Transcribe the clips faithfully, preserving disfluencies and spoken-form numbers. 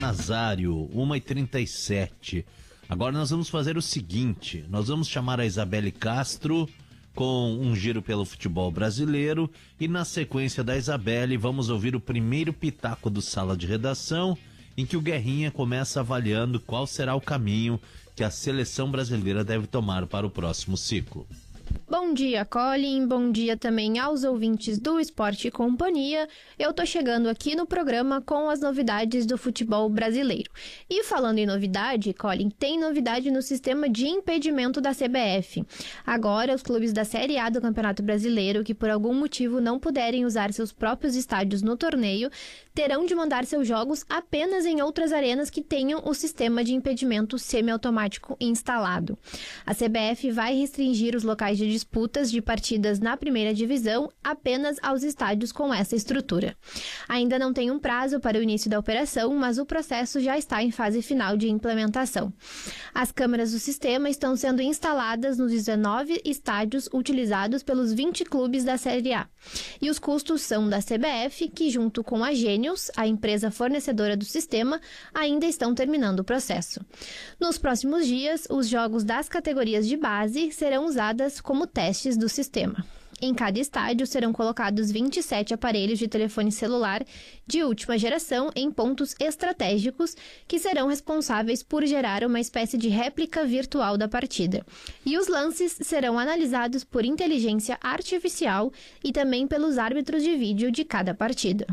Nazário, uma e trinta e sete. Agora nós vamos fazer o seguinte, nós vamos chamar a Isabelle Castro com um giro pelo futebol brasileiro e na sequência da Isabelle vamos ouvir o primeiro pitaco do Sala de Redação, em que o Guerrinha começa avaliando qual será o caminho que a seleção brasileira deve tomar para o próximo ciclo. Bom dia, Colin. Bom dia também aos ouvintes do Esporte e Companhia. Eu tô chegando aqui no programa com as novidades do futebol brasileiro. E falando em novidade, Colin, tem novidade no sistema de impedimento da C B F. Agora, os clubes da Série A do Campeonato Brasileiro que por algum motivo não puderem usar seus próprios estádios no torneio, terão de mandar seus jogos apenas em outras arenas que tenham o sistema de impedimento semiautomático instalado. A C B F vai restringir os locais de disputas de partidas na primeira divisão apenas aos estádios com essa estrutura. Ainda não tem um prazo para o início da operação, mas o processo já está em fase final de implementação. As câmeras do sistema estão sendo instaladas nos dezenove estádios utilizados pelos vinte clubes da Série A. E os custos são da C B F, que junto com a Genius, a empresa fornecedora do sistema, ainda estão terminando o processo. Nos próximos dias, os jogos das categorias de base serão usadas como testes do sistema. Em cada estádio serão colocados vinte e sete aparelhos de telefone celular de última geração em pontos estratégicos que serão responsáveis por gerar uma espécie de réplica virtual da partida. E os lances serão analisados por inteligência artificial e também pelos árbitros de vídeo de cada partida.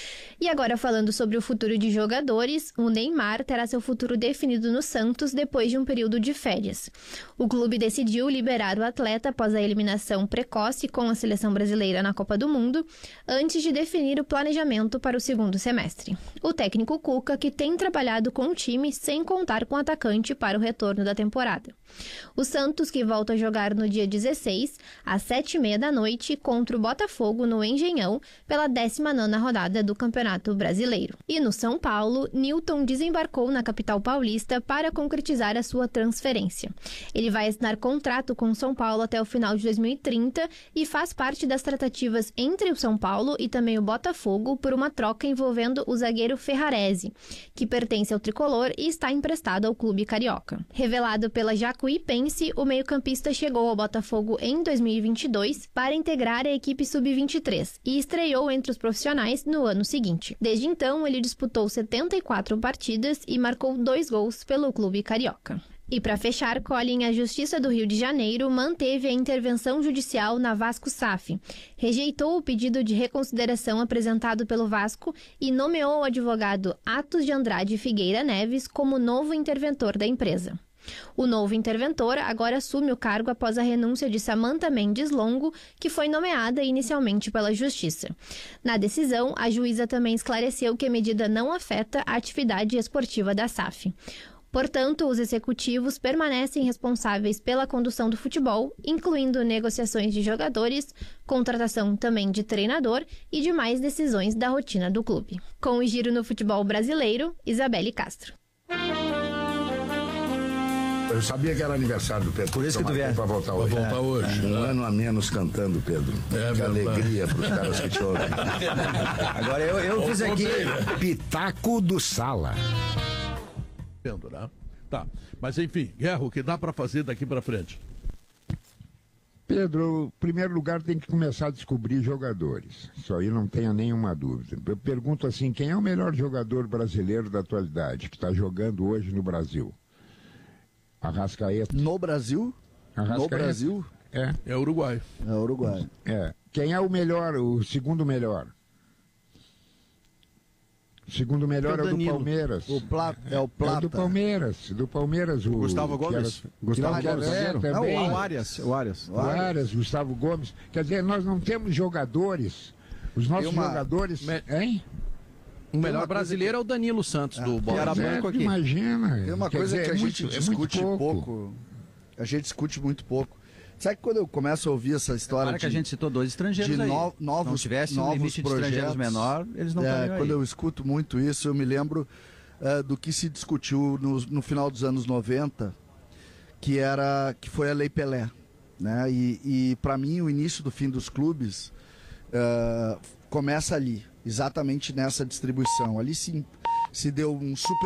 E agora falando sobre o futuro de jogadores, o Neymar terá seu futuro definido no Santos depois de um período de férias. O clube decidiu liberar o atleta após a eliminação precoce com a seleção brasileira na Copa do Mundo, antes de definir o planejamento para o segundo semestre. O técnico Cuca, que tem trabalhado com o time sem contar com o atacante para o retorno da temporada. O Santos, que volta a jogar no dia dezesseis, às sete e meia da noite, contra o Botafogo no Engenhão, pela décima nona rodada do Campeonato Brasileiro. E no São Paulo, Nilton desembarcou na capital paulista para concretizar a sua transferência. Ele vai assinar contrato com o São Paulo até o final de dois mil e trinta e faz parte das tratativas entre o São Paulo e também o Botafogo por uma troca envolvendo o zagueiro Ferrarese, que pertence ao tricolor e está emprestado ao clube carioca. Revelado pela Jacuipense, o meio-campista chegou ao Botafogo em dois mil e vinte e dois para integrar a equipe sub vinte e três e estreou entre os profissionais no ano seguinte. Desde então, ele disputou setenta e quatro partidas e marcou dois gols pelo clube carioca. E para fechar, Colin, a Justiça do Rio de Janeiro manteve a intervenção judicial na Vasco S A F, rejeitou o pedido de reconsideração apresentado pelo Vasco e nomeou o advogado Atos de Andrade Figueira Neves como novo interventor da empresa. O novo interventor agora assume o cargo após a renúncia de Samantha Mendes Longo, que foi nomeada inicialmente pela Justiça. Na decisão, a juíza também esclareceu que a medida não afeta a atividade esportiva da S A F. Portanto, os executivos permanecem responsáveis pela condução do futebol, incluindo negociações de jogadores, contratação também de treinador e demais decisões da rotina do clube. Com o giro no futebol brasileiro, Isabelle Castro. Eu sabia que era aniversário do Pedro. Por isso que tu vier. Pra voltar hoje. Pra voltar é. hoje. Um ano a menos cantando, Pedro. É, que alegria pros caras que te ouvem. Agora eu, eu fiz aqui. Pitaco do Sala. Entendo, né? Tá. Mas enfim, Guerra, o que dá pra fazer daqui pra frente? Pedro, em primeiro lugar tem que começar a descobrir jogadores. Isso aí não tenha nenhuma dúvida. Eu pergunto assim, quem é o melhor jogador brasileiro da atualidade, que está jogando hoje no Brasil? Arrascaeta. No Brasil? Arrascaeta. No Brasil? É. É Uruguai. É Uruguai. É. Quem é o melhor, o segundo melhor? O segundo melhor é o do Palmeiras. O Pla... É o Plata. É o do Palmeiras. Do Palmeiras. O, o Gustavo Gomes? Era... Gustavo não, Gomes. É, também. Não, o Arias. O Arias. O Arias, Gustavo Gomes. Quer dizer, nós não temos jogadores. Os nossos uma... jogadores... Me... Hein? O melhor brasileiro é o Danilo Santos, ah, do Bola Branco aqui. Imagina. Tem uma coisa dizer, que a é gente muito, discute é pouco. pouco. A gente discute muito pouco. Sabe que quando eu começo a ouvir essa história de, que a gente citou dois estrangeiros de aí. No, novos, não tivesse novos um limite projetos, de estrangeiros menor, eles não é, estão Quando aí. eu escuto muito isso, eu me lembro uh, do que se discutiu no, no final dos anos noventa, que, era, que foi a Lei Pelé. Né? E, e para mim, o início do fim dos clubes uh, começa ali, exatamente nessa distribuição. Ali sim, se deu um super